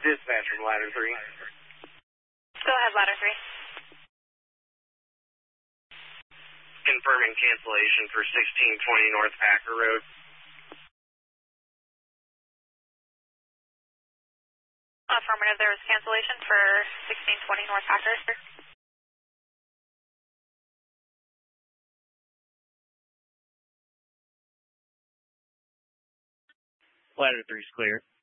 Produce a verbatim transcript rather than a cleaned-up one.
dispatch from ladder three. Go ahead, ladder three. Confirming cancellation for sixteen twenty North Packer Road. Affirmative, there was cancellation for sixteen twenty North Packer. Ladder three's clear.